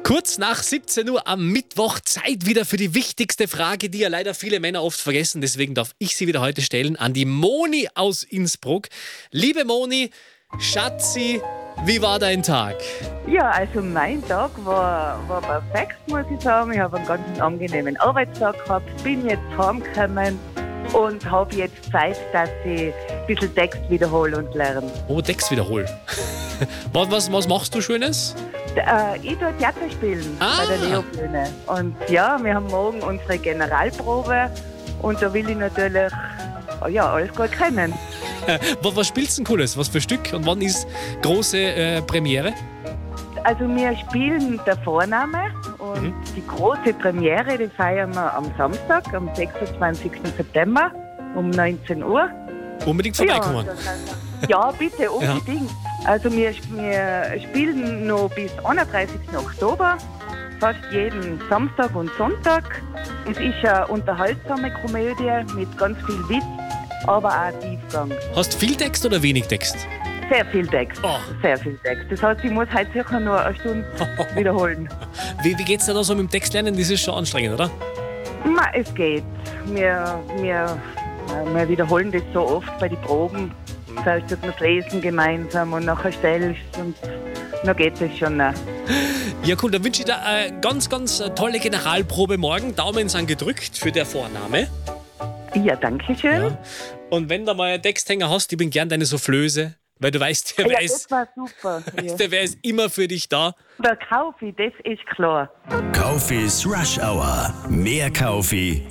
Kurz nach 17 Uhr am Mittwoch, Zeit wieder für die wichtigste Frage, die ja leider viele Männer oft vergessen. Deswegen darf ich sie wieder heute stellen an die Moni aus Innsbruck. Liebe Moni, Schatzi, wie war dein Tag? Ja, also mein Tag war perfekt, muss ich sagen. Ich habe einen ganz angenehmen Arbeitstag gehabt, bin jetzt heimgekommen und habe jetzt Zeit, dass ich ein bisschen Text wiederhole und lerne. Oh, Text wiederholen. Was machst du Schönes? Ich tue Theater spielen Ah. bei der Leobühne. Und ja, wir haben morgen unsere Generalprobe und da will ich natürlich alles gut können. Was spielst du denn Cooles? Was für Stück? Und wann ist große Premiere? Also wir spielen der Vorname und die große Premiere, die feiern wir am Samstag, am 26. September um 19 Uhr. Unbedingt vorbeikommen. Ja, bitte, unbedingt. Also wir spielen noch bis 31. Oktober, fast jeden Samstag und Sonntag. Es ist eine unterhaltsame Komödie mit ganz viel Witz, aber auch Tiefgang. Hast du viel Text oder wenig Text? Sehr viel Text, Oh. sehr viel Text. Das heißt, ich muss heute sicher nur eine Stunde wiederholen. Wie geht's dir da so mit dem Textlernen? Das ist schon anstrengend, oder? Es geht. Wir wiederholen das so oft bei den Proben. Zuerst tut man es lesen gemeinsam und nachher stellst und dann geht es schon. Ja, cool. Dann wünsche ich dir eine ganz, ganz tolle Generalprobe morgen. Daumen sind gedrückt für der Vorname. Ja, danke schön. Ja. Und wenn du mal einen Texthänger hast, ich bin gern deine Soufflöse, weil du weißt, Ja, das war super. Ja. der ist immer für dich da. Der Kaufee, das ist klar. Kaufees Rush Hour. Mehr Kaufee